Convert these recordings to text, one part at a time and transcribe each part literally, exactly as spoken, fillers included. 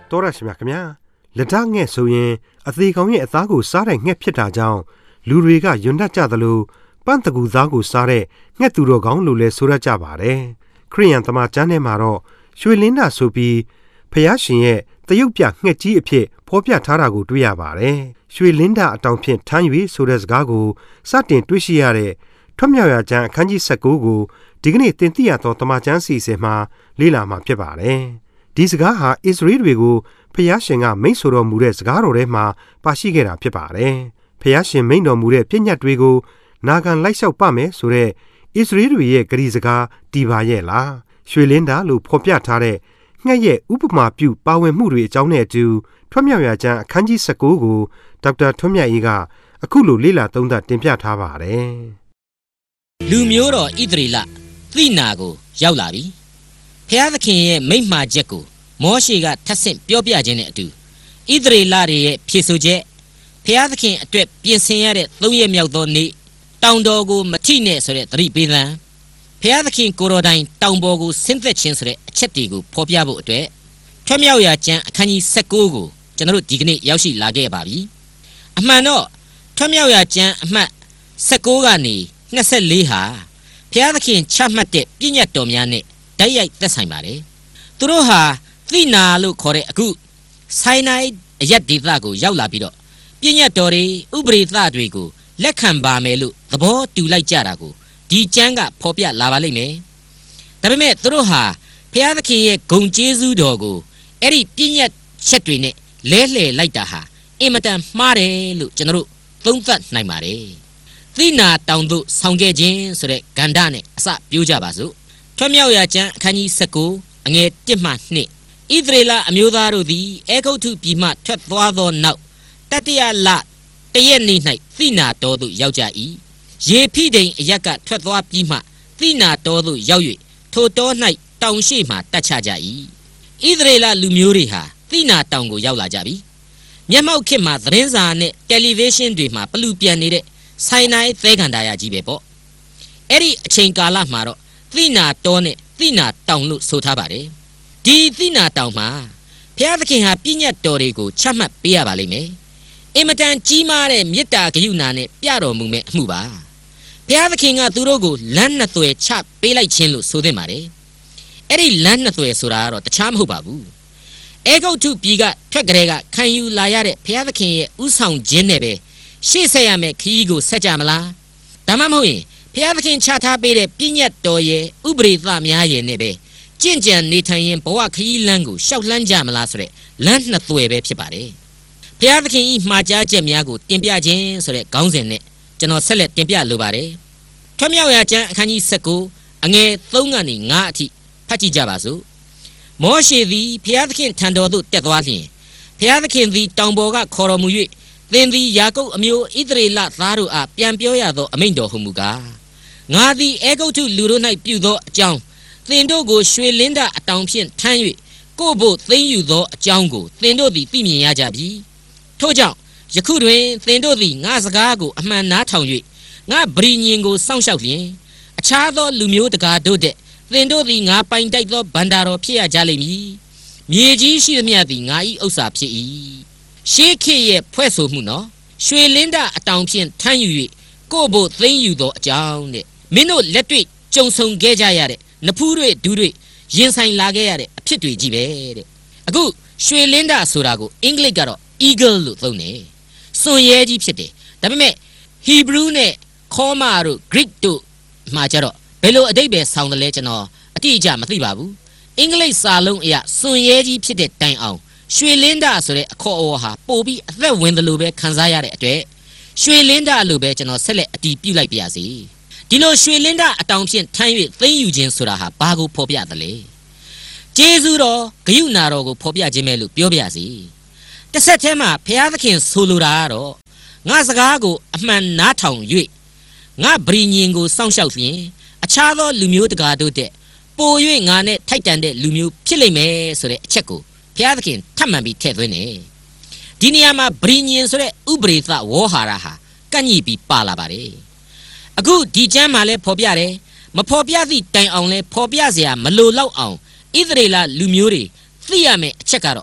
တော်ရရှိမြခင်ဗျာလက်ထငှက်ဆိုရင်အသေးကောင်ရဲ့အသားကိုစားတဲ့ငှက်ဖြစ်တာကြောင့်လူတွေကယွန်းတတ်ကြသလိုပန့်တကူသားကိုစားတဲ့ငှက်သူတော်ကောင်းလို့လဲဆိုရကြပါတယ်ခရိယန်သမာကျမ်းထဲမှာတော့ရွှေလင်းတာဆိုပြီးဖျားရှင်ရဲ့တရုတ်ပြငှက်ကြီးအဖြစ်ဖော်ပြထားတာကိုတွေ့ရပါတယ်ရွှေလင်းတာအတောင်ဖြင့်ထမ်း၍ဆိုတဲ့စကားကိုစတင်တွေ့ရှိရတဲ့ထွတ်မြောက်ရာကျမ်းအခန်းကြီး၁၉ကိုဒီကနေ့သင်သိရသောသမာကျမ်းစီစဉ်မှာလေ့လာမှာဖြစ်ပါတယ်ဒီစကားဟာဣသရေလတွေကိုဖျားရှင်ကမိန့်ဆိုတော်မူတဲ့စကားတော်ထဲမှာပါရှိခဲ့တာဖြစ်ပါတယ်ဖျားရှင်မိန့်တော်မူတဲ့ပြည့်ညတ်တွေကိုနာခံလိုက်လျှောက်ပါမယ်ဆိုတဲ့ဣသရေလတွေရဲ့ဂရီစကားတီပါရဲ့လားရွှေလင်းတာလို့ဖော်ပြထားတဲ့ငှက်ရဲ့ဥပမာပြုပါဝင်မှုတွေအကြောင်းနဲ့အတူထွတ်မြောက်ရာကျမ်းအခန်းကြီး၁၉ကိုဒေါက်တာထွန်းမြတ်အေးကအခုလိုလေ့လာသုံးသပ်တင်ပြထားပါတယ်လူမျိုးတော်ဣသရေလသိနာကိုရောက်လာပြီဖျားသခင်ရဲ့မိန့်မှာချက်ကိုမောရှေကထပ်ဆင့်ပြောပြခြင်းနဲ့အတူဣသရေလတွေရဲ့ဖြေဆိုချက်ဖျားသခင်အတွက်ပြင်ဆင်ရတဲ့သုံးရက်မြောက်သောနေ့တောင်တော်ကိုမထိနဲ့ဆိုတဲ့သတိပေးသံဖျားသခင်ကိုတော်တိုင်တောင်ပေါ်ကိုဆင်းသက်ခြင်းဆိုတဲ့အချက်တွေကိုဖော်ပြဖို့အတွက်ထွတ်မြောက်ရာကျမ်းအခန်းကြီး၁၉ကိုကျွန်တော်တို့ဒီကနေ့ရောက်ရှိလာခဲ့ပါပြီအမှန်တော့ထွတ်မြောက်ရာကျမ်းအမှတ်၁၉ကနေ၂၄ဟာဖျားသခင်ချမှတ်တဲ့ပြည့်ညတ်တော်များနဲ့တိုက်ရိုက်သက်ဆိုင်ပါတယ်သူတို့ဟာသိနာလို့ခေါ်တဲ့အခုဆိုင်နိုင်အရက်ဒေသကိုရောက်လာပြီးတော့ပြည့်ညတ်တော်တွေဥပရိသတွေကိုလက်ခံပါမယ်လို့သဘောတူလိုက်ကြတာကိုဒီကျမ်းကဖော်ပြလာပါလိမ့်မယ်ဒါပေမဲ့သူတို့ဟာဖျားသခင်ရဲ့ဂုဏ်ကျေးဇူးတော်ကိုအဲ့ဒီပြည့်ညတ်ချက်တွေနဲ့လဲလှယ်လိုက်တာဟာအင်မတန်မှားတယ်လို့ကျွန်တော်တို့သုံးသပ်နိုင်ပါတယ်သိနာတောင်သို့ဆောင်ခဲ့ခြင်းဆိုတဲ့ဂန္ဓာနဲ့အစပြောကြပါစို့ထွတ်မြောက်ရာကျမ်းအခန်းကြီး၁၉အငယ်၁မှ၂ဣသရေလအမျိုးသားတို့သည်အေဂုတ္တုပြည်မှထွက်သွားသောနောက်တတိယလတရက်နေ့၌သိနာတော်သို့ရောက်ကြ၏ယေဖိဒိန်အရက်ကထွက်သွားပြီးမှသိနာတော်သို့ရောက်၍ထိုတော၌တောင်ရှိမှတက်ချကြ၏ဣသရေလလူမျိုးတွေဟာသိနာတောင်ကိုရောက်လာကြပြီမျက်မှောက်ခေတ်မှာသတင်းစာနဲ့တယ်လီဗေးရှင်းတွေမှာပလူပြန်နေတဲ့ဆိုင်နိုင်သဲခန္ဓာရကြီးပဲပေါ့အဲ့ဒီအချိန်ကာလမှာတော့သိနာတောနဲ့သိနာတောင်လို့ဆိုထားပါတယ်ဒီသိနာတောင်မှာဘုရားသခင်ဟာပြည့်ညတ်တော်တွေကိုချမှတ်ပေးရပါလိမ့်မယ်အင်မတန်ကြီးမားတဲ့မေတ္တာကရုဏာနဲ့ပြတော်မူမဲ့အမှုပါဘုရားသခင်ကသူတို့ကိုလမ်းနှစ်သွယ်ချပေးလိုက်ခြင်းလို့ဆိုသင့်ပါတယ်အဲ့ဒီလမ်းနှစ်သွယ်ဆိုတာကတော့တခြားမဟုတ်ပါဘူးအေဂုတ္တုပြည်ကထွက်ကြတဲ့ကခံယူလာရတဲ့ဘုရားသခင်ရဲ့ဥဆောင်ခြင်းနဲ့ပဲရှေ့ဆက်ရမယ့်ခရီးကိုဆက်ကြမလားဒါမှမဟုတ်ရင်ဘုရားသခင်ချထားပေးတဲ့ပြည့်ညတ်တော်ရဲ့ဥပရိသများရဲ့နဲ့ပဲကြင့်ကြံနေထိုင်ရင်ဘဝခရီးလမ်းကိုရှောက်လှမ်းကြမလားဆိုတဲ့လမ်းနှစ်သွယ်ပဲဖြစ်ပါတယ်ဘုရားသခင်ဤမှာကြားချက်များကိုတင်ပြခြင်းဆိုတဲ့ခေါင်းစဉ်နဲ့ကျွန်တော်ဆက်လက်တင်ပြလိုပါတယ်ထွတ်မြောက်ရာကျမ်းအခန်းကြီး၁၉အငယ်၃ကနေ၅အထိဖတ်ကြည့်ကြပါစို့မောရှေသည်ဘုရားသခင်ထံတော်သို့တက်သွားလျင်ဘုရားသခင်သည်တောင်ပေါ်ကခေါ်တော်မူ၍သင်သည်ယာကုပ်အမျိုးဣသရေလသားတို့အားပြန်ပြောရသောအမိန့်တော်ဟုမူကားငါသည်အေဂုတ္တုလူတို့၌ပြုသောအကြောင်းသင်တို့ကိုရွှေလင်းတအတောင်ဖြင့်ထမ်း၍ကိုယ်ဖို့သိမ်းယူသောအကြောင်းကိုသင်တို့သည်သိမြင်ရကြပြီထို့ကြောင့်ယခုတွင်သင်တို့သည်ငါစကားကိုအမှန်နားထောင်၍ငါဗြိညင်ကိုစောင့်ရှောက်လျင်အခြားသောလူမျိုးတကာတို့တဲ့သင်တို့သည်ငါပိုင်တိုက်သောဗန္တာတော်ဖြစ်ရကြလိမ့်မည်မြေကြီးရှိသမျှသည်ငါ၏ဥစ္စာဖြစ်၏ရှေးခေတ်ရဲ့ဖွဲ့ဆိုမှုနော်ရွှေလင်းတအတောင်ဖြင့်ထမ်းယူ၍ကိုယ့်ဘို့သိမ်းယူသောအကြောင်းတဲ့မင်းတို့လက်တွေ့ကြုံဆုံခဲ့ကြရတဲ့နဖူးတွေဒူးတွေရင်ဆိုင်လာခဲ့ရတဲ့အဖြစ်တွေကြီးပဲတဲ့အခုရွှေလင်းတဆိုတာကိုအင်္ဂလိပ်ကတော့ eagle လို့သုံးတယ်စွန်ရဲကြီးဖြစ်တယ်ဒါပေမဲ့ Hebrew နဲ့ Comma တို့ Greek တို့မှာကျတော့ဘယ်လိုအဓိပ္ပာယ်ဆောင်တယ်လဲကျွန်တော်အတိအကျမသိပါဘူးအင်္ဂလိပ်စာလုံးအရစွန်ရဲကြီးဖြစ်တဲ့တိုင်အောင်ရွှေလင်းတဆိုတဲ့အခေါ်အဝေါ်ဟာပို့ပြီးအသက်ဝင်တယ်လို့ပဲခံစားရတဲ့အတွက်ရွှေလင်းတလို့ပဲကျွန်တော်ဆက်လက်အတည်ပြုလိုက်ပါရစေဒီလိုရွှေလင်းတအတောင်ဖြင့်ထမ်း၍သိမ်းယူခြင်းဆိုတာဟာဘာကိုဖော်ပြသလဲကျေးဇူးတော်ဂရုဏာတော်ကိုဖော်ပြခြင်းပဲလို့ပြောပြရစီတစ်ဆက်တည်းမှာဘုရားသခင်ဆိုလိုတာကတော့ငါစကားကိုအမှန်နားထောင်၍ငါဗြိညင်ကိုစောင့်ရှောက်လျင်အခြားသောလူမျိုးတကာတို့တဲ့ပို၍ငါနဲ့ထိုက်တန်တဲ့လူမျိုးဖြစ်လိမ့်မယ်ဆိုတဲ့အချက်ကိုဘုရားသခင်ထပ်မံပြီးထည့်သွင်းတယ်ဒီနေရာမှာဗြိညင်ဆိုတဲ့ဥပရိသဝေါဟာရဟာကန့်ညိပြီးပါလာပါတယ်အခုဒီကျမ်းမှာလဲဖော်ပြတယ်မဖော်ပြသည့်တိုင်အောင်လဲဖော်ပြเสียမလိုတော့အောင်ဣသရေလလူမျိုးတွေသိရမယ်အချက်ကတော့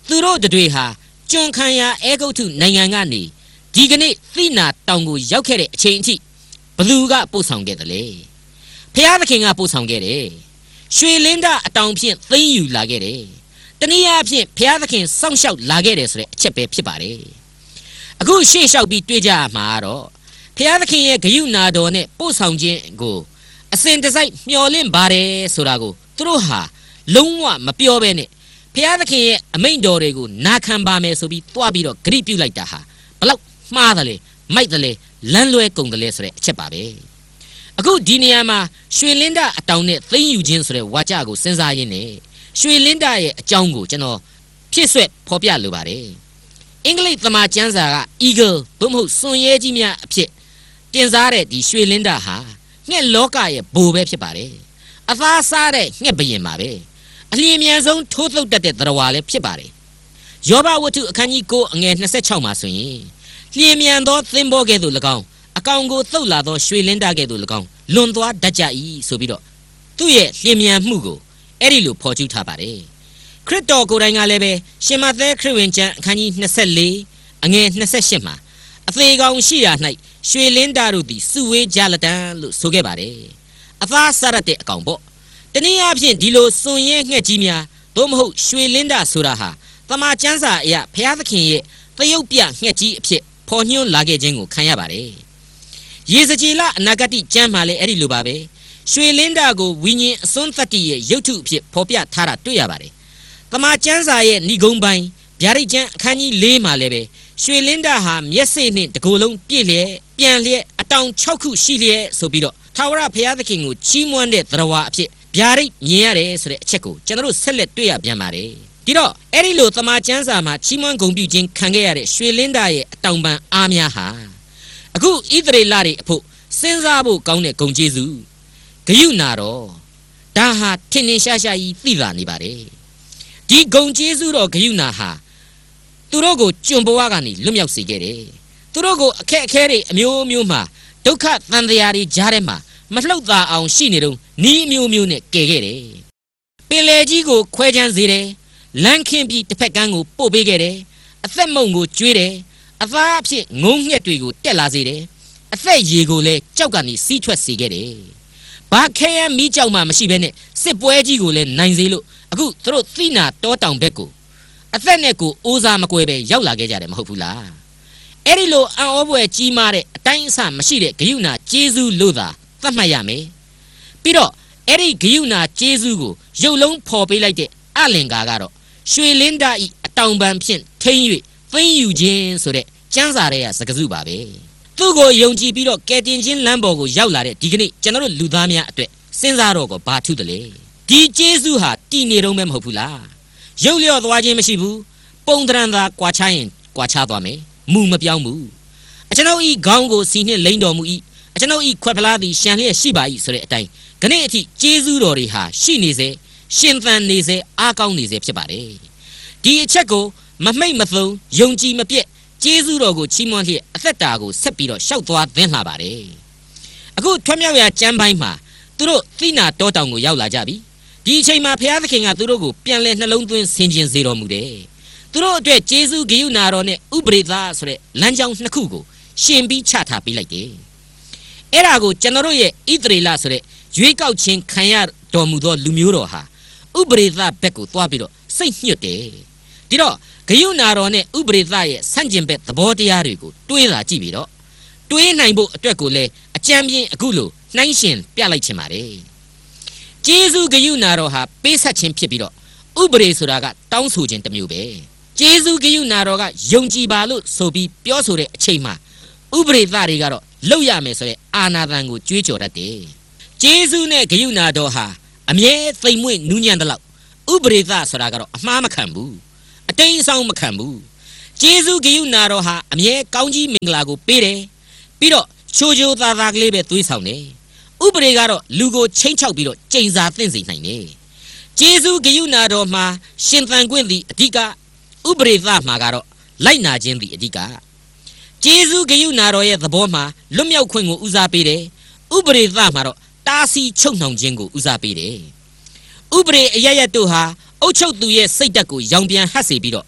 သူတို့တွေဟာကျွန်းခံရအဲဂုတ်ထုနိုင်ငံကနေဒီကနေ့သိနာတောင်ကိုရောက်ခဲ့တဲ့အချိန်အထိဘသူကပို့ဆောင်ခဲ့တယ်လေဖျားသခင်ကပို့ဆောင်ခဲ့တယ်ရွှေလင်းဒအတောင်ဖြင့်သိမ်းယူလာခဲ့တယ်တနည်းအားဖြင့်ဖျားသခင်စောင့်ရှောက်လာခဲ့တယ်ဆိုတဲ့အချက်ပဲဖြစ်ပါတယ်အခုရှေ့လျှောက်ပြီးတွေ့ကြရမှာတော့ဖျားသခင်ရဲ့ဂရုဏာတော်နဲ့ပို့ဆောင်ခြင်းကိုအစဉ်တစိုက်မျှော်လင့်ပါတယ်ဆိုတာကိုသူတို့ဟာလုံးဝမပြောဘဲနဲ့ဖျားသခင်ရဲ့အမိန့်တော်တွေကိုနာခံပါမယ်ဆိုပြီးတွားပြီးတော့ဂရိပြုလိုက်တာဟာဘလောက်မှားတယ်လေမိုက်တယ်လေလမ်းလွဲကုန်တယ်လေဆိုတဲ့အချက်ပါပဲအခုဒီနေရာမှာရွှေလင်းဒအတောင်နဲ့သိမ်းယူခြင်းဆိုတဲ့ဝါကြကိုစဉ်းစားရင်းနဲ့ရွှေလင်းဒရဲ့အကြောင်းကိုကျွန်တော်ဖြစ်ဆွဲဖော်ပြလိုပါတယ်အင်္ဂလိပ်သမာကျမ်းစာက Eagle ဘုံမဟုတ်စွန်ရဲကြီးများအဖြစ်တင်စားတဲ့ဒီရွှေလင်းဒဟာငှက်လောကရဲ့ဘိုးပဲဖြစ်ပါတယ်အသားစားတဲ့ငှက်ဘယင်ပါပဲအလျင်မြန်ဆုံးထိုးသုတ်တတ်တဲ့သရဝါလည်းဖြစ်ပါတယ်ယောဘဝတ္ထုအခန်းကြီး၉အငယ်၂၆မှာဆိုရင်လျင်မြန်သောသင်္ဘောကဲ့သို့၎င်းအကောင်ကိုသုတ်လာသောရွှေလင်းဒကဲ့သို့၎င်းလွန်သွားတတ်ကြ၏ဆိုပြီးတော့သူ့ရဲ့လျင်မြန်မှုကိုအဲ့ဒီလိုဖော်ကျူးထားပါတယ်ခရစ်တော်ကိုယ်တိုင်ကလည်းပဲရှင်မသက်ခရစ်ဝင်ကျမ်းအခန်းကြီး၂၄အငယ်၂၈မှာအသေးကောင်ရှိရာ၌ရွှေလင်းဒတို့သည်စုဝေးကြလတံလို့ဆိုခဲ့ပါတယ်အသားစားရတဲ့အကောင်ပေါ့တနည်းအားဖြင့်ဒီလိုစွန်ရဲငှက်ကြီးများသို့မဟုတ်ရွှေလင်းဒဆိုတာဟာတမန်ကျမ်းစာအရဘုရားသခင်ရဲ့သရုပ်ပြငှက်ကြီးအဖြစ်ဖော်ညွှန်းလာခဲ့ခြင်းကိုခံရပါတယ်ယေဇကျေလအနာဂတိကျမ်းမှာလည်းအဲ့ဒီလိုပါပဲရွှေလင်းဒကိုဝိညာဉ်အစွန်းသတ္တိရဲ့ရုပ်ထုအဖြစ်ဖော်ပြထားတာတွေ့ရပါတယ်တမန်ကျမ်းစာရဲ့ဏိဂုံးပိုင်းဗျာဒိတ်ကျမ်းအခန်းကြီး၄မှာလည်းပဲရွှေလင်းဒဟာမျက်စိနှင့်တကိုယ်လုံးပြည့်လျက်ပြန်လျက်အတောင်၆ခုရှိလျက်ဆိုပြီးတော့ထာဝရဘုရားသခင်ကိုချီးမွမ်းတဲ့သရဝါအဖြစ်ဗျာဒိတ်မြင်ရတယ်ဆိုတဲ့အချက်ကိုကျွန်တော်တို့ဆက်လက်တွေ့ရပြန်ပါတယ်ဒီတော့အဲ့ဒီလိုတမန်ကျမ်းစာမှာချီးမွမ်းဂုဏ်ပြုခြင်းခံခဲ့ရတဲ့ရွှေလင်းဒရဲ့အတောင်ပံအားများဟာအခုဣသရေလတွေအဖို့စဉ်းစားဖို့ကောင်းတဲ့ဂုဏ်ကျေးဇူးဂရုဏာတော်ဒါဟာထင်ထင်ရှားရှားကြီးသိလာနေပါတယ်ဒီဂုဏ်ကျေးဇူးတော်ဂရုဏာဟာသူတို့ကိုကျွန်ဘဝကနေလွတ်မြောက်စေခဲ့တယ်သူတို့ကိုအခက်အခဲတွေအမျိုးမျိုးမှာဒုက္ခသံသရာတွေကြားထဲမှာမလှုပ်သာအောင်ရှိနေတော့နီးမျိုးမျိုးနဲ့ကယ်ခဲ့တယ်ပင်လယ်ကြီးကိုခွဲခြမ်းစေတယ်လမ်းခင်းပြီးတစ်ဖက်ကမ်းကိုပို့ပေးခဲ့တယ်အသက်မုံကိုကျွေးတယ်အသားအဖြစ်ငုံငှက်တွေကိုတက်လာစေတယ်အသက်ရေကိုလည်းကြောက်ကနေစီးထွက်စေခဲ့တယ်ဘာခဲရမီးကြောက်မှမရှိဘဲနဲ့စစ်ပွဲကြီးကိုလည်းနိုင်စေလို့အခုသူတို့သိနာတောတောင်ဘက်ကိုအသက်နဲ့ကိုအိုးစားမကွဲပဲရောက်လာခဲ့ကြတယ်မဟုတ်ဘူးလားအဲ့ဒီလိုအံ့ဩဖွယ်ကြီးမားတဲ့အတိုင်းအဆမရှိတဲ့ဂရုဏာကျေးဇူးလို့သာသတ်မှတ်ရမယ်ပြီးတော့အဲ့ဒီဂရုဏာကျေးဇူးကိုရုပ်လုံးဖော်ပေးလိုက်တဲ့အလင်္ကာကတော့ရွှေလင်းဒဤအတောင်ပံဖြင့်ထိမ့်၍သိမ့်ယူခြင်းဆိုတဲ့ကျမ်းစာရဲ့စကားစုပါပဲသူ့ကိုယုံကြည်ပြီးတော့ကယ်တင်ခြင်းလမ်းပေါ်ကိုရောက်လာတဲ့ဒီကနေ့ကျွန်တော်တို့လူသားများအတွက်စဉ်းစားတော့ကိုဘာထူးတယ်လေဒီကျေးဇူးဟာတည်နေတော့မဲမဟုတ်ဘူးလားရုပ်လျော့သွားခြင်းမရှိဘူးပုံတရံသာကွာခြားရင်ကွာခြားသွားမယ်မူမပြောင်းဘူးအကျွန်ုပ်ဤခေါင်းကိုစီနှင့်လိမ့်တော်မူ၏အကျွန်ုပ်ဤခွက်ဖလားသည်ရှံလျက်ရှိပါ၏ဆိုတဲ့အတိုင်းခနေ့အထိကျေးဇူးတော်တွေဟာရှိနေစေရှင်သန်နေစေအားကောင်းနေစေဖြစ်ပါတယ်ဒီအချက်ကိုမမိတ်မသုံးယုံကြည်မပြည့်ကျေးဇူးတော်ကိုချီးမွမ်းလျက်အသက်တာကိုဆက်ပြီးတော့ရှောက်သွားသင်လှပါတယ်အခုထွတ်မြောက်ရာကျမ်းပိုင်းမှာသူတို့သိနာတောတောင်ကိုရောက်လာကြပြီဒီအချိန်မှာဘုရားသခင်ကသူတို့ကိုပြန်လဲနှလုံးသွင်းဆင်ခြင်စေတော်မူတယ်သူတို့အတွက်ကျေးဇူးဂရုဏာတော်နဲ့ဥပရိသဆိုတဲ့လမ်းကြောင်းနှစ်ခုကိုရှင်ပြီးချထားပေးလိုက်တယ်အဲ့ဒါကိုကျွန်တော်တို့ရဲ့ဣသရေလဆိုတဲ့ရွေးကောက်ခြင်းခံရတော်မူသောလူမျိုးတော်ဟာဥပရိသဘက်ကိုသွားပြီးတော့စိတ်ညှွတ်တယ်ဒီတော့ဂရုဏာတော်နဲ့ဥပရိသရဲ့ဆန့်ကျင်ဘက်သဘောတရားတွေကိုတွေးလာကြည့်ပြီးတော့တွေးနိုင်ဖို့အတွက်ကိုလည်းအကြံပြင်းအခုလိုနှိုင်းရှင်ပြလိုက်ချင်ပါတယ်ကျေးဇူးဂရုဏာတော်ဟာပေးဆက်ခြင်းဖြစ်ပြီးတော့ဥပရိဆိုတာကတောင်းဆိုခြင်းတစ်မျိုးပဲကျေးဇူးဂရုဏာတော်ကယုံကြည်ပါလို့ဆိုပြီးပြောဆိုတဲ့အချိန်မှာဥပရိသတွေကတော့လောက်ရမယ်ဆိုတဲ့အာနာသံကိုကြွေးကြော်တတ်တယ်ကျေးဇူးနဲ့ဂရုဏာတော်ဟာအမြဲသိမ်မွေ့နူးညံ့တဲ့လောက်ဥပရိသဆိုတာကတော့အမှားမခံဘူးအတိမ်အဆောင်မခံဘူးကျေးဇူးဂရုဏာတော်ဟာအမြဲကောင်းကြီးမင်္ဂလာကိုပေးတယ်ပြီးတော့ချိုးချိုးသားသားကလေးပဲသွေးဆောင်တယ်ဥပရိကတော့လူကိုချိန်ချောက်ပြီးတော့ကြိမ်စာသင့်စေနိုင်တယ်ကျေးဇူးဂရုဏာတော်မှာရှင်သန်ခွင့်သည်အဓိကဥပရိသမှာကတော့လိုက်နာခြင်းသည်အဓိကကျေးဇူးဂရုဏာတော်ရဲ့သဘောမှာလွတ်မြောက်ခွင့်ကိုဦးစားပေးတယ်ဥပရိသမှာတော့တားဆီးချုပ်နှောင်ခြင်းကိုဦးစားပေးတယ်ဥပရိအရရတို့ဟာအုတ်ချုပ်သူရဲ့စိတ်ဓာတ်ကိုရောင်ပြန်ဟပ်စေပြီးတော့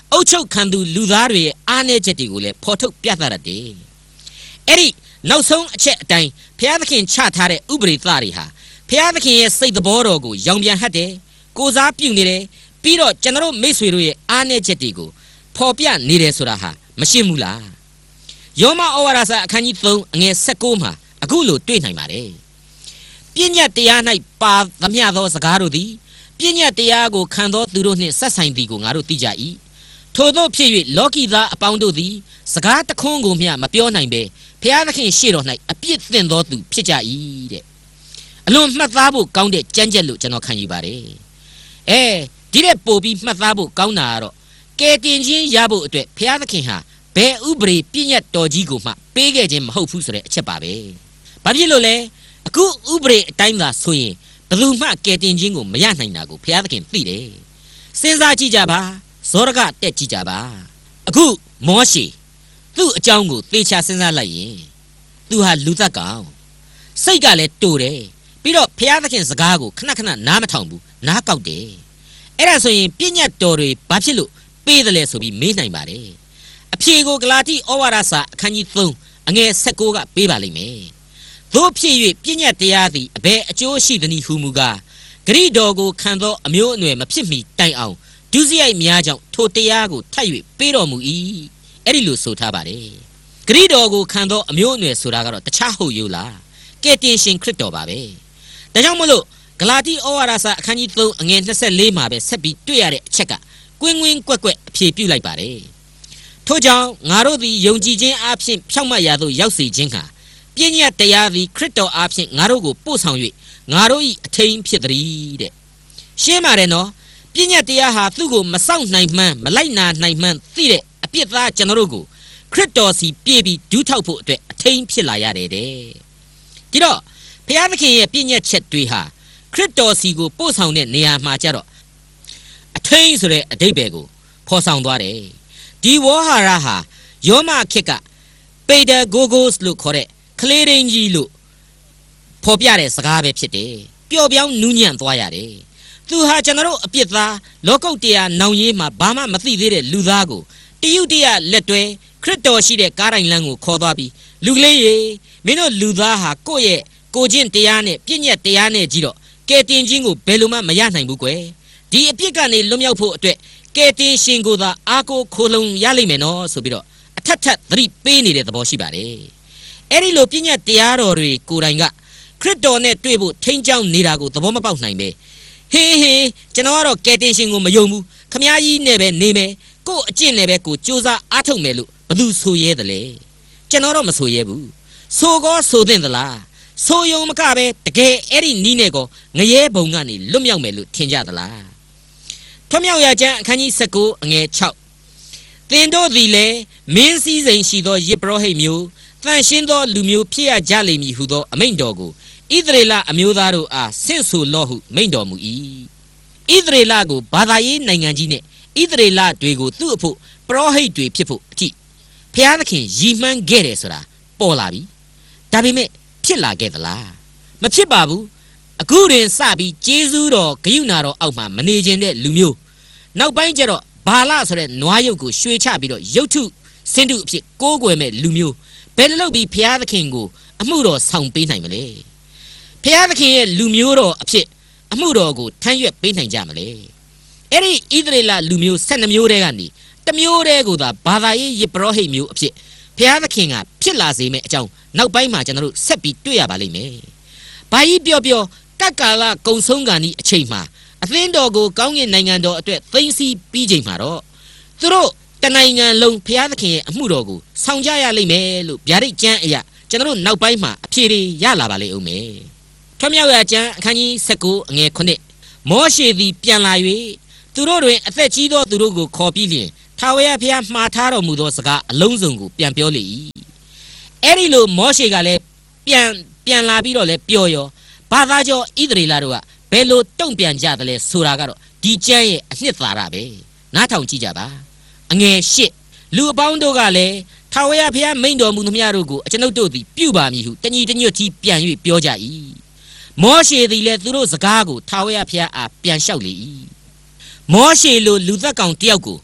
အုတ်ချုပ်ခံသူလူသားတွေရဲ့အားနည်းချက်တွေကိုလည်းဖော်ထုတ်ပြသရတယ်အဲ့ဒီနောက်ဆုံးအချက်အတိုင်းဘုရားသခင်ချထားတဲ့ဥပဒေသတွေဟာဘုရားသခင်ရဲ့စိတ်သဘောတော်ကိုရောင်ပြန်ဟတ်တယ်ကိုစားပြုနေတယ်ပြီးတော့ကျွန်တော်မိတ်ဆွေတို့ရဲ့အားနည်းချက်တွေကိုဖော်ပြနေတယ်ဆိုတာဟာမရှင်းဘူးလားယောမဩဝါဒစာအခန်းကြီးသုံးအငယ်၁၉မှာအခုလိုတွေ့နိုင်ပါတယ်ပညတ်တရား၌ပါသမျှသောစကားတို့သည်ပညတ်တရားကိုခံသောသူတို့နှင့်ဆက်ဆိုင်သည်ကိုငါတို့သိကြ၏ထို့သောဖြစ်၍လောကီသားအပေါင်းတို့သည်စကားတခွန်းကိုမျှမပြောနိုင်ပဲဘုရားသခင်ရှေ့တော်၌အပြစ်သင့်သောသူဖြစ်ကြ၏တဲ့အလွန်မှတ်သားဖို့ကောင်းတဲ့ကြမ်းကြက်လို့ကျွန်တော်ခံယူပါတယ်အဲဒီတဲ့ပို့ပြီးမှတ်သားဖို့ကောင်းတာကတော့ကဲတင်ချင်းရဖို့အတွက်ဘုရားသခင်ဟာဘယ်ဥပဒေပြည့်ညတ်တော်ကြီးကိုမှပေးခဲ့ခြင်းမဟုတ်ဘူးဆိုတဲ့အချက်ပါပဲဘာဖြစ်လို့လဲအခုဥပဒေအတိုင်းသာဆိုရင်ဘယ်သူမှကဲတင်ချင်းကိုမရနိုင်တာကိုဘုရားသခင်သိတယ်စဉ်းစားကြည့်ကြပါဇောရကတက်ကြည့်ကြပါအခုမောရှေသူ့အကြောင်းကိုသေချာစဉ်းစားလိုက်ရင်သူဟာလူသက်ကောင်စိတ်ကလည်းတိုတယ်ပြီးတော့ဘုရားသခင်စကားကိုခဏခဏနားမထောင်ဘူးနားကောက်တယ်အဲ့ဒါဆိုရင်ပြည့်ညတ်တော်တွေဘာဖြစ်လို့ပေးတယ်လဲဆိုပြီးမေးနိုင်ပါတယ်အဖြေကိုဂလာတိဩဝါဒစာအခန်းကြီးသုံးအငယ်၁၉ကပေးပါလိမ့်မယ်သို့ဖြစ်၍ပြည့်ညတ်တရားသည်အဘယ်အကျိုးရှိသနည်းဟုမူကားဂရိတော်ကိုခံသောအမျိုးအနွယ်မဖြစ်မီတိုင်အောင်ဒုစရိုက်များကြောင့်ထိုတရားကိုထပ်၍ပေးတော်မူ၏အဲ့ဒီလိုဆိုထားပါတယ်ဂရိတော်ကိုခံသောအမျိုးအနွယ်ဆိုတာကတော့တခြားဟုတ်ရိုးလားကယ်တင်ရှင်ခရစ်တော်ပါပဲဒါကြောင့်မလို့ဂလာတိဩဝါဒစာအခန်းကြီးသုံးအငယ်၂၄မှာပဲဆက်ပြီးတွေ့ရတဲ့အချက်ကကွင်းကွင်းကွက်ကွက်အဖြေပြုလိုက်ပါတယ်ထို့ကြောင့်ငါတို့သည်ယုံကြည်ခြင်းအပြင်ဖြောင့်မတ်ရာသို့ရောက်စေခြင်းဟာပြည့်ညတ်တရားသည်ခရစ်တော်အပြင်ငါတို့ကိုပို့ဆောင်၍ငါတို့၏အထင်ဖြစ်သည်တဲ့ရှင်းပါတယ်နော်ပြည့်ညတ်တရားဟာသူ့ကိုမစောင့်နိုင်မှန်းမလိုက်နာနိုင်မှန်းသိတဲ့အပြစ်သားကျွန်တော်တို့ကိုခရစ်တော်စီပြေးပြီးဒူးထောက်ဖို့အတွက်အထင်ဖြစ်လာရတယ်တဲ့ဒီတော့ဘုရားသခင်ရဲ့ပြည့်ညတ်ချက်တွေဟာခရစ်တော်စီကိုပို့ဆောင်တဲ့နေရာမှာကျတော့အထင်းဆိုတဲ့အဓိပ္ပာယ်ကိုဖော်ဆောင်သွားတယ်ဒီဝေါ်ဟာရဟာယောမခေတ်ကပေဒါဂိုဂိုစ်လို့ခေါ်တဲ့ကလေးရင်းကြီးလို့ဖော်ပြတဲ့စကားပဲဖြစ်တယ်ပျော့ပြောင်းနူးညံ့သွားရတယ်သူဟာကျွန်တော်တို့အပြစ်သားလောကုတ်တရားနောင်ရေးမှာဘာမှမသိသေးတဲ့လူသားကိုတယုတ်တရလက်တွဲခရစ်တော်ရှိတဲ့ကားတိုင်လမ်းကိုခေါ်သွားပြီးလူကလေးရေမင်းတို့လူသားဟာကိုယ့်ရဲ့ကိုချင်းတရားနဲ့ပြည့်ညတ်တရားနဲ့ကြီးတော့ကဲတင်ခြင်းကိုဘယ်လိုမှမရနိုင်ဘူးကွယ်ဒီအပြစ်ကနေလွတ်မြောက်ဖို့အတွက်ကဲတင်ရှင်ကိုသာအားကိုးခိုလုံရလိမ့်မယ်နော်ဆိုပြီးတော့အထက်ထက်သတိပေးနေတဲ့သဘောရှိပါတယ်အဲ့ဒီလိုပြည့်ညတ်တရားတော်တွေကိုယ်တိုင်ကခရစ်တော်နဲ့တွေ့ဖို့ထိန်းချောင်းနေတာကိုသဘောမပေါက်နိုင်ပဲဟေးဟေးကျွန်တော်ကတော့ကဲတင်ရှင်ကိုမယုံဘူးခမည်းကြီးနဲ့ပဲနေမယ်ကို့အကျင့်နဲ့ပဲကိုစူးစမ်းအားထုတ်မယ်လို့ဘယ်သူဆိုရဲသလဲကျွန်တော်တော့မဆိုရဲဘူးဆိုကောဆိုသင့်သလားဆိုယုံမကပဲတကယ်အဲ့ဒီနီးနဲ့ကောငရဲဘုံကနေလွတ်မြောက်မယ်လို့ထင်ကြသလားထွတ်မြောက်ရာကျမ်းအခန်းကြီး၁၉အငယ်၆သင်တို့သည်လည်းမင်းစည်းစိမ်ရှိသောယေဘရဟိတ်မျိုးတန်ရှင်းသောလူမျိုးဖြစ်ရကြလိမ့်မည်ဟုသောအမိန့်တော်ကိုဣသရေလအမျိုးသားတို့အားဆင့်ဆိုလော့ဟုမိန့်တော်မူ၏ဣသရေလကိုဘာသာရေးနိုင်ငံကြီးနဲ့ဣသရေလတွေကိုသူ့အဖို့ပရောဟိတ်တွေဖြစ်ဖို့အထိဘုရားသခင်ရည်မှန်းခဲ့တယ်ဆိုတာပေါ်လာပြီဒါပေမဲ့ဖြစ်လာခဲ့သလားမဖြစ်ပါဘူးအခုတွင်စပြီးကျေးဇူးတော်ဂရုဏာတော်အောက်မှာမနေခြင်းတဲ့လူမျိုးနောက်ပိုင်းကျတော့ဘာလဆိုတဲ့နွားရုပ်ကိုရွှေချပြီးတော့ရုပ်ထုစင်တုအဖြစ်ကိုးကွယ်မဲ့လူမျိုးဘယ်လိုလုပ်ပြီးဘုရားသခင်ကိုအမှုတော်ဆောင်ပေးနိုင်မလဲဘုရားသခင်ရဲ့လူမျိုးတော်အဖြစ်အမှုတော်ကိုထမ်းရွက်ပေးနိုင်ကြမလဲအဲ့ဒီဣသရေလလူမျိုး၁၂မျိုးတည်းကနေတစ်မျိုးတည်းကိုသာဘာသာရေးယေဘရဟိတ်မျိုးအဖြစ်ဘုရားသခင်ကဖြစ်လာစေမယ့်အကြောင်းနောက်ပိုင်းမှာကျွန်တော်တို့ဆက်ပြီးတွေ့ရပါလိမ့်မယ်။ဘာကြီးပြောပြောကတ်ကာလကုံဆုံးကန်ဒီအချိန်မှာအသင်းတော်ကိုကောင်းကင်နိုင်ငံတော်အတွက်သိမ်းဆည်းပြီးချိန်မှာတော့သူတို့တနိုင်ငံလုံးဘုရားသခင်ရဲ့အမှုတော်ကိုဆောင်ကြရလိမ့်မယ်လို့ဗျာဒိတ်ကျမ်းအရာကျွန်တော်တို့နောက်ပိုင်းမှာအဖြေတွေရလာပါလိမ့်ဦးမယ်။ထွတ်မြောက်ရာကျမ်းအခန်းကြီး၁၉အငယ်၇မောရှေသည်ပြန်လာ၍သူတို့တွင်အသက်ကြီးသောသူတို့ကိုခေါ်ပြီးလျှင်ထာဝရဘုရားမှားထားတော်မူသောစကားအလုံးစုံကိုပြန်ပြောလေ၏အဲ့ဒီလိုမောရှေကလည်းပြန်ပြန်လာပြီးတော့လည်းပြောရောဘာသာကြောဣသရေလတို့ကဘယ်လိုတုံ့ပြန်ကြသလဲဆိုတာကတော့ဒီကျမ်းရဲ့အနှစ်သာရပဲနားထောင်ကြည့်ကြပါအငယ်၈လူအပေါင်းတို့ကလည်းထာဝရဘုရားမိန့်တော်မူသမျှတို့ကိုအကျွန်ုပ်တို့သည်ပြုပါမည်ဟုတညီတညွတ်ကြီးပြန်၍ပြောကြ၏မောရှေသည်လည်းသူတို့စကားကိုထာဝရဘုရားအားပြန်လျှောက်လေ၏မောရှေလိုလူသက်ကောင်တယောက်ကိုဣ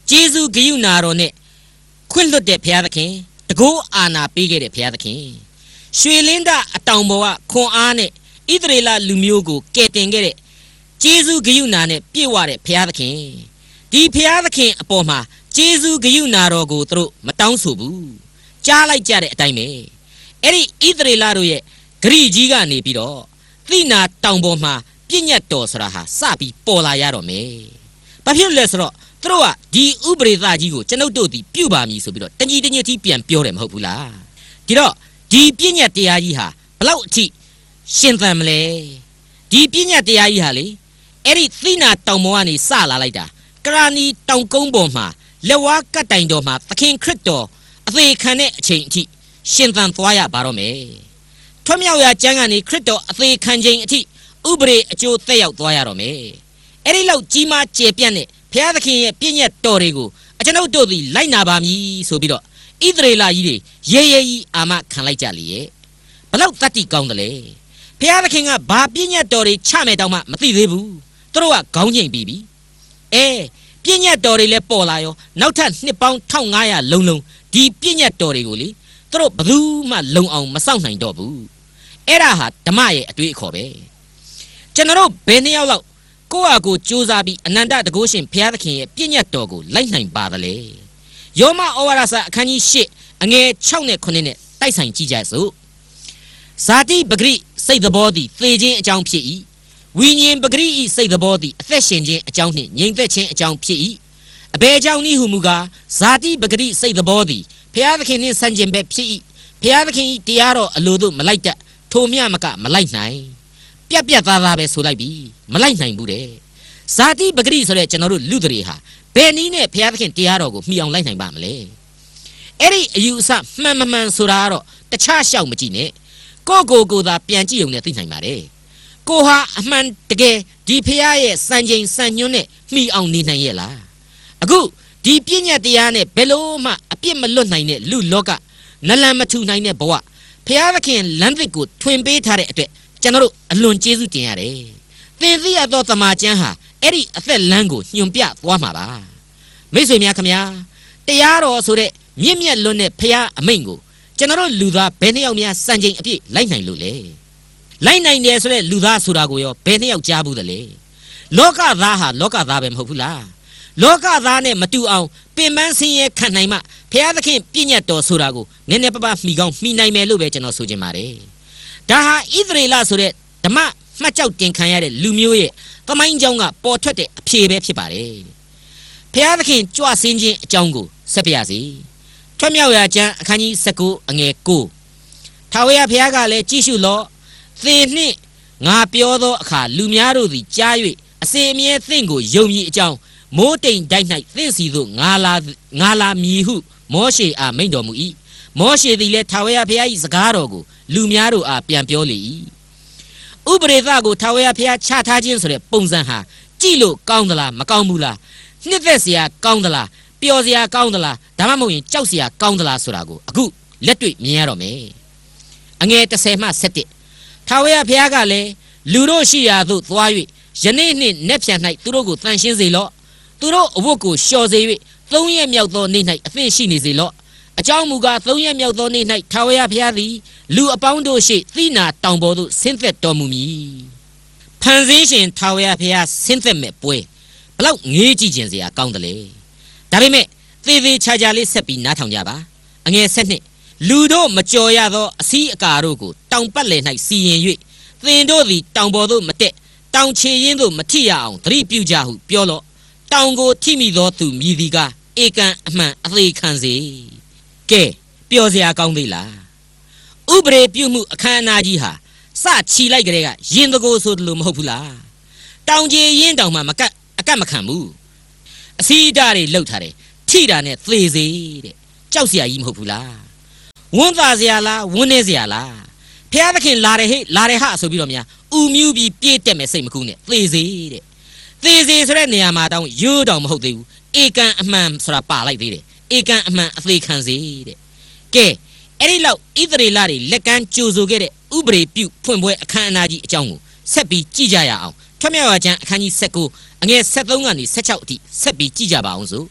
ကျေးဇူးဂရုဏာတော်နဲ့ခွင့်လွတ်တဲ့ဘုရားသခင်တကောအာနာပေးခဲ့တဲ့ဘုရားသခင်ရွှေလင်းဒအတောင်ပေါ်ကခွန်အားနဲ့ဣသရေလလူမျိုးကိုကယ်တင်ခဲ့တဲ့ကျေးဇူးဂရုဏာနဲ့ပြည့်ဝတဲ့ဘုရားသခင်ဒီဘုရားသခင်အပေါ်မှာကျေးဇူးဂရုဏာတော်ကိုသူတို့မတောင်းဆိုဘူးကြားလိုက်ကြတဲ့အတိုင်းပဲအဲ့ဒီဣသရေလတို့ရဲ့ဂရိကြီးကနေပြီးတော့သိနာတောင်ပေါ်မှာပြည့်ညတ်တော်ဆိုတာဟာစပြီးပေါ်လာရတော့မယ်ဘာဖြစ်လို့လဲဆိုတော့သူတို့ကဒီဥပရိသကြီးကိုကျွန်ုပ်တို့ဒီပြုပါမည်ဆိုပြီးတော့တညီတညွတ်ကြီးပြန်ပြောတယ်မဟုတ်ဘူးလားဒီတော့ဒီပြည့်ညတ်တရားကြီးဟာဘလောက်အထိရှင်သန်မလဲဒီပြည့်ညတ်တရားကြီးဟာလေအဲ့ဒီသိနာတောင်ပေါ်ကနေစလာလိုက်တာကရာနီတောင်ကုန်းပေါ်မှာလက်ဝါးကတ်တိုင်တော်မှာသခင်ခရစ်တော်အသေးခံတဲ့အချိန်အထိရှင်သန်သွားရပါတော့မယ်ထွတ်မြောက်ရာကျမ်းကနေခရစ်တော်အသေးခံခြင်းအထိဥပရိအကျိုးသက်ရောက်သွားရတော့မယ်အဲ့ဒီလောက်ကြီးမားကျယ်ပြန့်တဲ့ဘုရားသခင်ရဲ့ပြည့်ညတ်တော်တွေကိုအကျွန်ုပ်တို့သည်လိုက်နာပါမည်ဆိုပြီးတော့ဣသရေလကြီးတွေရေရေကြီးအာမခံလိုက်ကြလေရဲ့ဘလောက်တတ်တိကောင်းတယ်လေဘုရားသခင်ကဘာပြည့်ညတ်တော်တွေချမယ်တောင်မှမသိသေးဘူးသူတို့ကခေါင်းငိမ့်ပြီးပြီအဲပြည့်ညတ်တော်တွေလည်းပေါ်လာရောနောက်ထပ်နှစ်ပေါင်းတစ်ထောင်ငါးရာလုံးလုံးဒီပြည့်ညတ်တော်တွေကိုလေသူတို့ဘယ်သူမှလုံအောင်မစောင့်နိုင်တော့ဘူးအဲ့ဒါဟာဓမ္မရဲ့အတွေ့အခေါ်ပဲကျွန်တော်တို့ဘယ်နှစ်ယောက်လောက်ကိုယ့်အကိုစူးစမ်းပြီးအနန္တတကုရှင်ဘုရားသခင်ရဲ့ပြည့်ညတ်တော်ကိုလိုက်နိုင်ပါသလဲယောမဩဝါဒစာအခန်းကြီး၈အငယ်၆နဲ့၉နဲ့တိုက်ဆိုင်ကြည့်ကြစို့ဇာတိပဂရိစိတ်သဘောသည်သေခြင်းအကြောင်းဖြစ်၏ဝိညာဉ်ပဂရိ၏စိတ်သဘောသည်အသက်ရှင်ခြင်းအကြောင်းနှင့်ငြိမ်သက်ခြင်းအကြောင်းဖြစ်၏အဘယ်ကြောင့်နည်းဟုမူကားဇာတိပဂရိစိတ်သဘောသည်ဘုရားသခင်နှင့်ဆန့်ကျင်ဘက်ဖြစ်၏ဘုရားသခင်၏တရားတော်အလိုသို့မလိုက်တတ်ထိုမြမကမလိုက်နိုင်ပြက်ပြက်သားသားပဲဆိုလိုက်ပြီမလိုက်နိုင်ဘူးတဲ့ဇာတိပဂရိဆိုတဲ့ကျွန်တော်တို့လူတွေဟာဘယ်နည်းနဲ့ဘုရားသခင်တရားတော်ကိုမှီအောင်လိုက်နိုင်ပါမလဲအဲ့ဒီအယူအဆမှန်မမှန်ဆိုတာကတော့တခြားရှောက်မကြည့်နဲ့ကိုကိုကိုသာပြန်ကြည့်ုံနဲ့သိနိုင်ပါတယ်ကိုဟာအမှန်တကယ်ဒီဖះရဲ့စံချိန်စံညွှန်းနဲ့မှီအောင်နေနိုင်ရဲ့လားအခုဒီပြည့်ညတ်တရားနဲ့ဘယ်လို့မှအပြစ်မလွတ်နိုင်တဲ့လူလောကနလန်မထူနိုင်တဲ့ဘဝဖះသခင်လမ်းသစ်ကိုထွင်ပေးထားတဲ့အတွက်ကျွန်တော်တို့အလွန်ကျေးဇူးတင်ရတယ်သင်သိရသောတမန်ကျမ်းဟာအဲ့ဒီအသက်လမ်းကိုညွှန်ပြသွားမှာပါမိတ်ဆွေများခင်ဗျာတရားတော်ဆိုတဲ့မြင့်မြတ်လွန်းတဲ့ဖះအမိန့်ကိုကျွန်တော်တို့လူသားဘယ်နှစ်ယောက်များစံချိန်အပြည့်လိုက်နိုင်လို့လဲလိုက်နိုင်တယ်ဆိုတဲ့လူသားဆိုတာကိုရောဘယ်နှစ်ယောက်ကြားဘူးသလဲလောကသားဟာလောကသားပဲမဟုတ်ဘူးလားလောကသားနဲ့မတူအောင်ပင်ပန်းဆင်းရဲခံနိုင်မှဘုရားသခင်ပြည့်ညတ်တော်ဆိုတာကိုနည်းနည်းပါးပါးမှီကောင်းမှီနိုင်မယ်လို့ပဲကျွန်တော်ဆိုချင်ပါတယ်ဒါဟာဣသရေလဆိုတဲ့ဓမ္မမှတ်ကြောက်တင်ခံရတဲ့လူမျိုးရဲ့သမိုင်းကြောင်းကပေါ်ထွက်တဲ့အဖြေပဲဖြစ်ပါတယ်ဘုရားသခင်ကြွဆင်းခြင်းအကြောင်းကိုဆက်ပြရစီထွတ်မြောက်ရာကျမ်းအခန်းကြီး၁၉အငယ်၉ထာဝရဘုရားကလည်းကြည့်ရှုလော့သင်နှင့်ငါပြောသောအခါလူများတို့သည်ကြား၍အစေအမြဲသင်ကိုယုံကြည်အကြောင်းမိုးတိမ်တိုက်၌သင်စီသို့ငါလာငါလာမည်ဟုမောရှေအားမိန့်တော်မူ၏မောရှေသည်လည်းထာဝရဘုရား၏စကားတော်ကိုလူများတို့အားပြန်ပြောလေ၏ဥပရိသကိုထာဝရဘုရားချထားခြင်းဆိုတဲ့ပုံစံဟာကြည့်လို့ကောင်းသလားမကောင်းဘူးလားနှစ်သက်စရာကောင်းသလားပျော်စရာကောင်းသလားဒါမှမဟုတ်ရင်ကြောက်စရာကောင်းသလားဆိုတာကိုအခုလက်တွေ့မြင်ရတော့မယ်အငယ်၁၀မှ၁၁ထာဝရဘုရားကလည်းလူတို့ရှိရာသို့သွား၍ယနေ့နှင့်နက်ဖြန်၌သူတို့ကိုတန်ရှင်းစေလော့သူတို့အဝတ်ကိုလျှော်စေ၍သုံးရက်မြောက်သောနေ့၌အသင့်ရှိနေစေလော့အကြောင်းမူကားသုံးရက်မြောက်သောနေ့၌ထာဝရဘုရားသည်လူအပေါင်းတို့ရှိသီနာတောင်ပေါ်သို့ဆင်းသက်တော်မူမည်ဖန်ဆင်းရှင်ထာဝရဘုရားဆင်းသက်မဲ့ပွဲဘလောက်ငေးကြည့်ခြင်းစရာကောင်းတယ်လေဒါပေမဲ့သေသေးချာချာလေးဆက်ပြီးနားထောင်ကြပါအငယ်၁၂လူတို့မကြော်ရသောအစည်းအကာတို့ကိုတောင်ပတ်လည်၌စီရင်၍သင်တို့သည်တောင်ပေါ်သို့မတက်တောင်ခြေရင်းသို့မထိရအောင်သတိပြုကြဟုပြောလော့တောင်ကိုထိမိသောသူမြည်သည်ကဧကန်အမှန်အသေးခံစေကဲပျော်စရာကောင်းသေးလားဥပရိပြုမှုအခမ်းအနားကြီးဟာစချီလိုက်ကြတဲ့ကရင်တကိုဆိုတယ်လို့မဟုတ်ဘူးလားတောင်ခြေရင်းတောင်မှမကတ်အကတ်မခံဘူးအစည်းအတားတွေလှုပ်ထားတယ်ထိတာနဲ့သေစေတဲ့ကြောက်စရာကြီးမဟုတ်ဘူးလားဝန်းသာစရာလားဝန်းနေစရာလားဖျားသခင်လာတယ်ဟဲ့လာတယ်ဟာဆိုပြီးတော့များဥမြူးပြီးပြေးတက်မယ်စိတ်မကူးနဲ့သေစေတဲ့သေစေဆိုတဲ့နေရာမှာတောင်ရိုးတောင်မဟုတ်သေးဘူးဧကန်အမှန်ဆိုတာပါလိုက်သေးတယ်ဧကန်အမှန်အသေးခံစေတဲ့ကဲအဲ့ဒီလောက်ဣသရေလတွေလက်ကမ်းကြိုဆိုခဲ့တဲ့ဥပရိပြုဖွင့်ပွဲအခမ်းအနားကြီးအကြောင်းကိုဆက်ပြီးကြည့်ကြရအောင်ထွတ်မြောက်ရာကျမ်းအခန်းကြီး၁၉အငယ်၁၃ကနေ၁၆အထိဆက်ပြီးကြည့်ကြပါအောင်စို့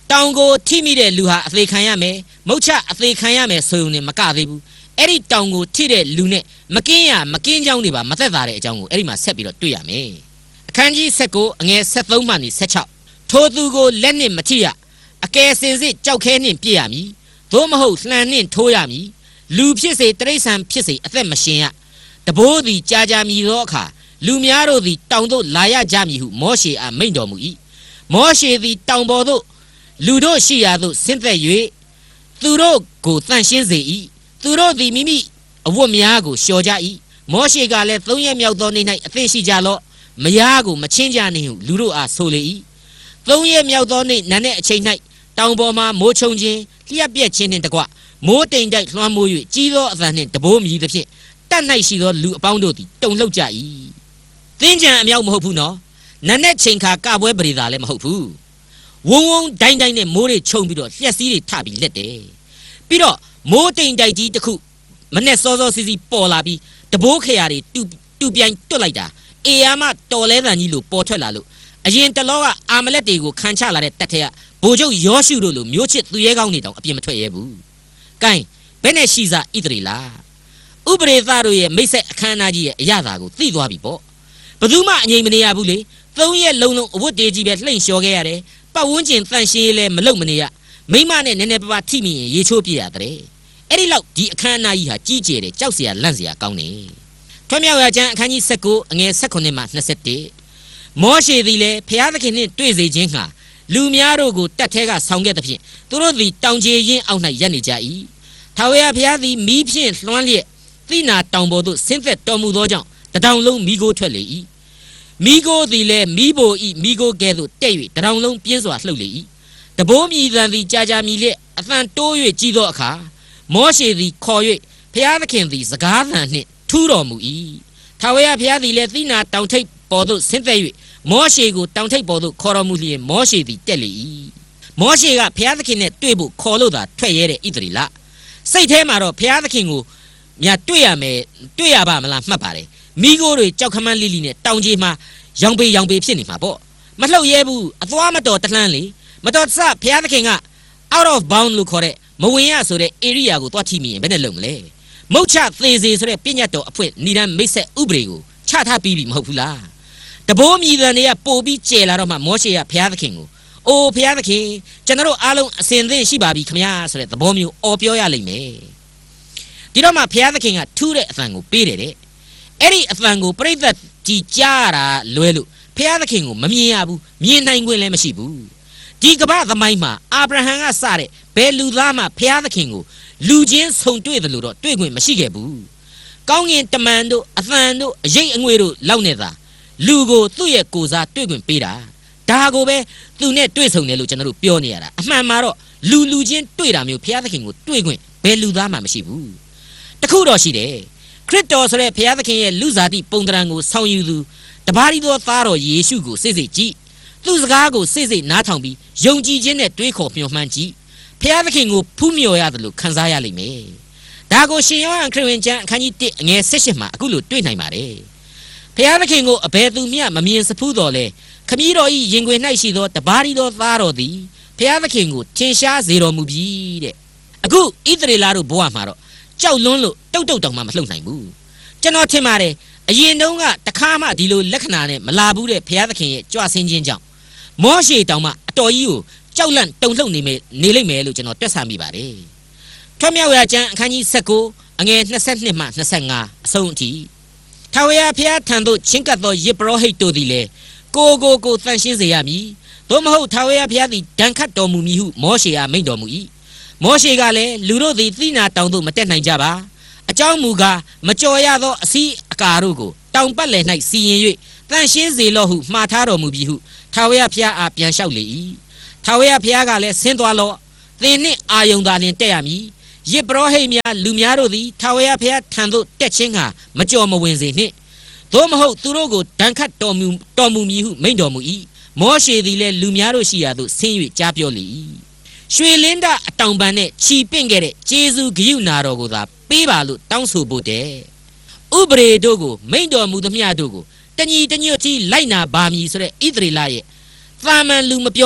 တောင်ကိုထိမိတဲ့လူဟာအသေးခံရမယ်မုတ်ချအသေးခံရမယ်ဆိုုံနဲ့မကသေးဘူးအဲ့ဒီတောင်ကိုထိတဲ့လူနဲ့မကင်းရမကင်းကြောင်းတွေပါမသက်သာတဲ့အကြောင်းကိုအဲ့ဒီမှာဆက်ပြီးတော့တွေ့ရမယ်အခန်းကြီး၁၉အငယ်၁၃မှ၁၆ထိုသူကိုလက်နှင့်မထိရအကယ်စင်စစ်ကြောက်ခဲနှင့်ပြည့်ရမည်သို့မဟုတ်လှန်နှင့်ထိုးရမည်လူဖြစ်စေတိရစ္ဆာန်ဖြစ်စေအသက်မရှင်ရတဘိုးသည်ကြာကြာမြည်သောအခါလူများတို့သည်တောင်သို့လာရကြမည်ဟုမောရှေအားမိန့်တော်မူ၏မောရှေသည်တောင်ပေါ်သို့လူတို့ရှိရာသို့ဆင်းသက်၍သူတို့ကိုတန်ရှင်းစေ၏သူတို့သည်မိမိအဝတ်များကိုလျှော်ကြ၏မောရှေကလည်းသုံးရက်မြောက်သောနေ့၌အသင့်ရှိကြလော့မယားကိုမချင်းကြနှင့်ဟုလူတို့အားဆိုလေ၏သုံးရက်မြောက်သောနေ့နံနက်အချိန်၌တောင်ပေါ်မှမိုးချုံခြင်းလျှက်ပြက်ခြင်းနှင့်တကွမိုးတိမ်တိုက်လွှမ်းမိုး၍ကြီးသောအသံနှင့်တဘိုးမြည်သဖြင့်တတ်၌ရှိသောလူအပေါင်းတို့သည်တုန်လှုပ်ကြ၏သင်္ကြန်အမြောက်မဟုတ်ဘူးနော်နံနက်ချိန်ခါကပွဲပရိသာလည်းမဟုတ်ဘူးဝုံဝုံဒိုင်းဒိုင်းနဲ့မိုးတွေခြုံပြီးတော့လျှက်စီးတွေထပြီးလက်တယ်ပြီးတော့မိုးတိမ်တိုက်ကြီးတစ်ခုမနဲ့စောစောစီးစီးပေါ်လာပြီးတဘိုးခရာတွေတူတူပြိုင်တွတ်လိုက်တာအေယာမတော်လဲတန်ကြီးလို့ပေါ်ထွက်လာလို့အရင်တလောကအာမလက်တွေကိုခံချလာတဲ့တပ်ထက်ကဗိုလ်ချုပ်ယောရှုတို့လိုမျိုးချစ်သူရဲကောင်းတွေတောင်အပြင်မထွက်ရဲဘူး။ကဲဘယ်နဲ့ရှိစားဣသရေလဥပရိသတို့ရဲ့မိတ်ဆက်အခမ်းအနားကြီးရဲ့အရသာကိုသိသွားပြီပေါ့။ဘယ်သူမှအငြိမ်မနေရဘူးလေ။သုံးရက်လုံးလုံးအဝတ်တေးကြီးပဲလှိမ့်လျှော်ခဲ့ရတယ်။ပတ်ဝန်းကျင်တန့်ရှင်းရေးလဲမလုပ်မနေရ။မိမနဲ့နည်းနည်းပါးပါးထိမိရင်ရေချိုးပြရတဲ့။အဲ့ဒီလောက်ဒီအခမ်းအနားကြီးဟာကြီးကျယ်တယ်ကြောက်စရာလန့်စရာကောင်းတယ်။ထွန်းမြောက်ရကျမ်းအခန်းကြီး၁၉အငယ်၁၉မှ၂၁မောရှေသည်လည်းဖျားသခင်နှင့်တွေ့စေခြင်းဟာလူများတို့ကိုတတ်ထဲကဆောင်ခဲ့သဖြင့်သူတို့သည်တောင်ကျေရင်းအောက်၌ရပ်နေကြ၏ထာဝရဘုရားသည်မီးဖြင့်လွှမ်းလျက်သိနာတောင်ပေါ်သို့ဆင်းသက်တော်မူသောကြောင့်တတောင်လုံးမိကိုထွက်လေ၏မိကိုသည်လည်းမိဘို၏မိကိုကဲ့သို့တဲ့၍တတောင်လုံးပြင်းစွာလှုပ်လေ၏တဘိုးမြည်သံသည်ကြာကြာမြည်လျက်အသံတိုး၍ကြီးသောအခါမောရှေသည်ခေါ်၍ဘုရားသခင်သည်စကားသံနှင့်ထူးတော်မူ၏ထာဝရဘုရားသည်လည်းသိနာတောင်ထိပ်ပေါ်သို့ဆင်းသက်၍မောရှေကိုတောင်ထိပ်ပေါ်သို့ခေါ်တော်မူလျင်မောရှေသည်တက်လေ၏မောရှေကဘုရားသခင်နဲ့တွေ့ဖို့ခေါ်လို့သာထွက်ရဲတဲ့ဣသရေလစိတ်ထဲမှာတော့ဘုရားသခင်ကိုမြတ်တွေ့ရမယ်တွေ့ရပါမလားမှတ်ပါတယ်မိโก้တွေကြောက်ခမန်းလိလိနဲ့တောင်ကြီးမှာရောင်ပေရောင်ပေဖြစ်နေမှာပေါ့မလှုပ်ရဲဘူးအသွားမတော်တလှမ်းလေမတော်စဘုရားသခင်က out of bound လို့ခေါ်တဲ့မဝင်ရဆိုတဲ့ area ကိုတွားထိမိရင်ဘယ်နဲ့လုပ်မလဲမုတ်ချသေးစေဆိုတဲ့ပြညတ်တော်အဖွင့်ဏိဒန်းမိတ်ဆက်ဥပဒေကိုချထားပြီးပြီမဟုတ်ဘူးလားတဘိုးမြည်တန်တွေကပို့ပြီးကျဲလာတော့မှမောရှေကဘုရားသခင်ကိုအိုဘုရားသခင်ကျွန်တော်တို့အားလုံးအစဉ်သင့်ရှိပါပြီခမညာဆိုတဲ့သဘောမျိုးအော်ပြောရလိမ့်မယ်ဒီတော့မှဘုရားသခင်ကထူးတဲ့အသံကိုပေးတယ်တဲ့အဲ့ဒီအသံကိုပြိဿကြီးကြားရတာလွဲလို့ဘုရားသခင်ကိုမမြင်ရဘူးမြင်နိုင်ခွင့်လည်းမရှိဘူးဒီကမ္ဘာသမိုင်းမှာအာဗြဟံကစတဲ့ဘယ်လူသားမှဘုရားသခင်ကိုလူချင်းဆုံတွေ့တယ်လို့တော့တွေ့ခွင့်မရှိခဲ့ဘူးကောင်းကင်တမန်တို့အသံတို့အရေးအငွေတို့လောက်နေသာလူကိုသူ့ရဲ့ကိုယ်စားတွေ့ခွင့်ပေးတာဒါကိုပဲသူနဲ့တွေ့ဆုံတယ်လို့ကျွန်တော်တို့ပြောနေရတာအမှန်မှာတော့လူလူချင်းတွေ့တာမျိုးဘုရားသခင်ကိုတွေ့ခွင့်ဘယ်လူသားမှမရှိဘူးတခုတော့ရှိတယ်ခရစ်တော်ဆိုတဲ့ဘုရားသခင်ရဲ့လူစားတိပုံသဏ္ဍာန်ကိုဆောင်ယူသူတပါးရီသောသားတော်ယေရှုကိုစိတ်စိတ်ကြည့်သူ့စကားကိုစိတ်စိတ်နားထောင်ပြီးယုံကြည်ခြင်းနဲ့တွေးခေါ်မျှော်မှန်းကြည့်ဘုရားသခင်ကိုဖူးမြော်ရတယ်လို့ခံစားရလိမ့်မယ်ဒါကိုရှင်ယောဟန်ခရစ်ဝင်ကျမ်းအခန်းကြီး၁အငယ်၁၈မှာအခုလိုတွေ့နိုင်ပါတယ်ဘုရားသခင်ကိုအဘယ်သူမျှမမြင်စဖူးတော်လဲခမည်းတော်ဤရင်ခွင်၌ရှိသောတပါးရီသောသားတော်သည်ဘုရားသခင်ကိုထင်ရှားစေတော်မူပြီတဲ့အခုဣသရေလတို့ဘဝမှာတော့ကြောက်လွန်းလို့တုတ်တုတ်တောင်မှမလှုပ်နိုင်ဘူးကျွန်တော်ထင်ပါတယ်အရင်တုန်းကတခါမှဒီလိုလက္ခဏာနဲ့မလာဘူးတဲ့ဘုရားသခင်ရဲ့ကြွဆင်းခြင်းကြောင့်မောရှေတောင်မှအတော်ကြီးကိုကြောက်လန့်တုန်လှုပ်နေမယ်နေလိမ့်မယ်လို့ကျွန်တော်တွက်ဆမိပါတယ်ထွတ်မြောက်ရာကျမ်းအခန်းကြီး၁၉အငယ်၂၂မှ၂၅အဆုံးအထိထာဝရဘုရားထံသို့ချဉ်ကပ်သောယေဘရဟိတ်တို့သည်လည်းကိုကိုကိုတန်ရှင်းစေရမည်သို့မဟုတ်ထာဝရဘုရားသည်ဒဏ်ခတ်တော်မူမည်ဟုမောရှေအားမိန့်တော်မူ၏မောရှေကလည်းလူတို့သည်သိနာတောင်သို့မတက်နိုင်ကြပါအကြောင်းမူကားမကြော်ရသောအစည်းအကာတို့ကိုတောင်ပတ်လည်၌စီရင်၍တန်ရှင်းစေလော့ဟုမှားထားတော်မူပြီဟုထာဝရဘုရားအားပြန်လျှောက်လေ၏ထာဝရဘုရားကလည်းဆင်းသွားလော့သင်နှင့်အာယုန်သာလျှင်တက်ရမည်ယေဘရဟိတ်များလူများတို့သည်ထာဝရဘုရားထံသို့တက်ခြင်းဟာမကြော်မဝင်စေနှင့်သို့မဟုတ်သူတို့ကိုဒဏ်ခတ်တော်မူတော်မူမည်ဟုမိန့်တော်မူ၏မောရှေသည်လည်းလူများတို့ရှိရာသို့ဆင်း၍ကြားပြောလေ၏ရွှေလင်းဒအတောင်ပံနဲ့ခြီပင့်ခဲ့တဲ့ဂျေဇုဂရုဏာတော်ကိုသာပေးပါလို့တောင်းဆိုဖို့တဲ့ဥပရေတို့ကိုမိန့်တော်မူသမျှတို့ကိုတညီတညွတ်ကြီးလိုက်နာပါမည်ဆိုတဲ့ဣသရေလရဲ့သာမန်လူမပြောနဲ့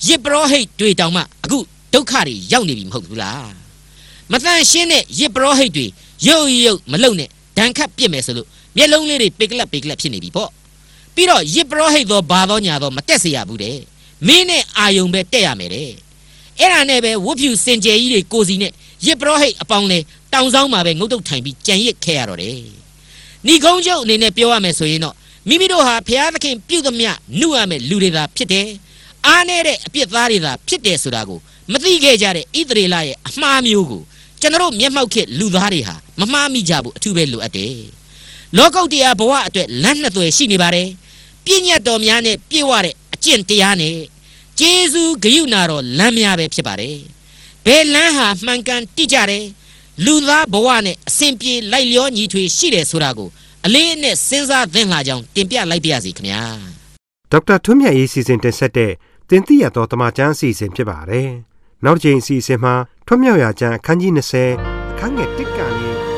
ရစ်ပရောဟိတ်တွေတောင်မှအခုဒုက္ခတွေရောက်နေပြီမဟုတ်ဘူးလားမတန်ရှင်းတဲ့ရစ်ပရောဟိတ်တွေရုပ်ရုပ်မလုံနဲ့ဒဏ်ခတ်ပြစ်မယ်ဆိုလို့မျက်လုံးလေးတွေပေကလပ်ပေကလပ်ဖြစ်နေပြီပေါ့ပြီးတော့ရစ်ပရောဟိတ်သောဘာသောညာသောမတက်เสียရဘူးတဲ့မင်းနဲ့အာယုံပဲတက်ရမယ်တဲ့အဲ့ဒါနဲ့ပဲဝတ်ဖြူစင်ကြယ်ကြီးတွေကိုစီနဲ့ရစ်ပရောဟိတ်အပေါင်းလဲတောင်ဆောင်မှာပဲငုတ်တုတ်ထိုင်ပြီးကြံရစ်ခဲ့ရတော့တယ်ဏီကုန်းကျုပ်အနေနဲ့ပြောရမယ်ဆိုရင်တော့မိမိတို့ဟာဘုရားသခင်ပြုသမျှနှုတ်ရမယ်လူတွေသာဖြစ်တယ်အားနဲ့တဲ့အပြစ်သားတွေသာဖြစ်တယ်ဆိုတာကိုမသိခဲ့ကြတဲ့ဣသရေလရဲ့အမှားမျိုးကိုကျွန်တော်မျက်မှောက်ခေတ်လူသားတွေဟာမမှားမိကြဘူးအထူးပဲလိုအပ်တယ်လောကုတ္တရာဘဝအတွက်လမ်းနှစ်သွယ်ရှိနေပါတယ်ပြည့်ညတ်တော်များနဲ့ပြည့်ဝတဲ့အကျင့်တရားနဲ့ကျေးဇူးဂရုဏာတော်လမ်းများပဲဖြစ်ပါတယ်ဘယ်လမ်းဟာမှန်ကန်တိကျတယ်လူသားဘဝနဲ့အစဉ်ပြေလိုက်လျောညီထွေရှိတယ်ဆိုတာကိုအလေးအနက်စဉ်းစားသင့်လာကြောင်းတင်ပြလိုက်ပါရစေခင်ဗျာဒေါက်တာထွန်းမြတ်ရေးစီစဉ်တင်ဆက်တဲ့တင်ပြရတော်တမချန်းအစီအစဉ်ဖြစ်ပါတယ်နောက်တစ်ချိန်အစီအစဉ်မှာထွန်းမြောက်ရာကျမ်းအခန်းကြီး၂၀အခန်းငယ်၁ကနေ